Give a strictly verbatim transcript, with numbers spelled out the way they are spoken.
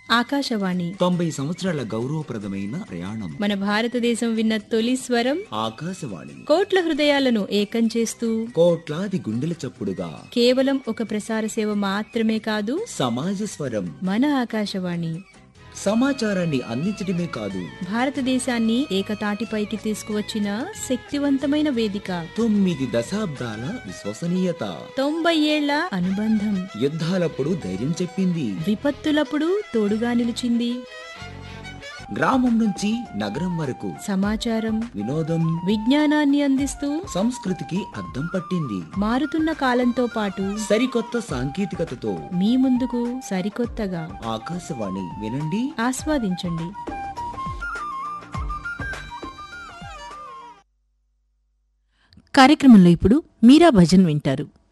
ఆకాశవాణి తొంభై సంవత్సరాల గౌరవప్రదమైన ప్రయాణం. మన భారతదేశం విన్న తొలి స్వరం ఆకాశవాణి. కోట్ల హృదయాలను ఏకం చేస్తూ కోట్లాది గుండెల చప్పుడుగా కేవలం ఒక ప్రసార సేవ మాత్రమే కాదు, సమాజ స్వరం. మన ఆకాశవాణి సమాచారాన్ని అందించడమే కాదు, భారతదేశాన్ని ఏకతాటిపైకి తీసుకువచ్చిన శక్తివంతమైన వేదిక. తొమ్మిది దశాబ్దాల విశ్వసనీయత, తొంభై ఏళ్ల అనుబంధం. యుద్ధాలప్పుడు ధైర్యం చెప్పింది, విపత్తులప్పుడు తోడుగా నిలిచింది. గ్రామం నుంచి నగరం వరకు సమాచారం, వినోదం, విజ్ఞానాన్ని అందిస్తూ సంస్కృతికి అద్దం పట్టింది. మారుతున్న కాలంతో పాటు సరికొత్త సాంకేతికతతో మీ ముందుకు సరికొత్తగా. ఆకాశవాణి వినండి, ఆస్వాదించండి. కార్యక్రమంలో ఇప్పుడు మీరా భజన్ వింటారు.